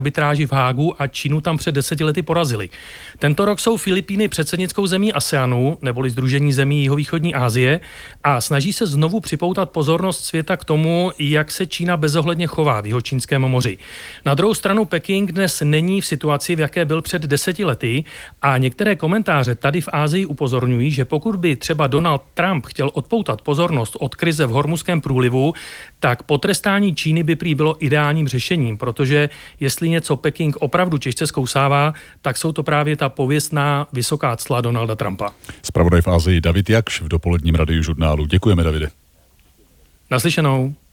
arbitráži v Hágu a Čínu tam před 10 lety porazili. Tento rok jsou Filipíny předsednickou zemí ASEANu, neboli Sdružení zemí jihovýchodní Asie, a snaží se znovu připoutat pozornost světa k tomu, jak se Čína bezohledně chová v Jihočínském moři. Na druhou stranu Peking dnes není v situaci, v jaké byl před 10 lety, a některé komentáře tady v Asii upozorňují, že pokud by třeba Donald Trump chtěl odpoutat pozornost od krize v Hormuzském průlivu, tak potrestání Číny by prý bylo ideálním řešením, protože jestli něco Peking opravdu těžce zkousává, tak jsou to právě ta pověstná vysoká cla Donalda Trumpa. Zpravodaj v Asii David Jakš v dopoledním Radiu žurnálu. Děkujeme, Davide. Naslyšenou.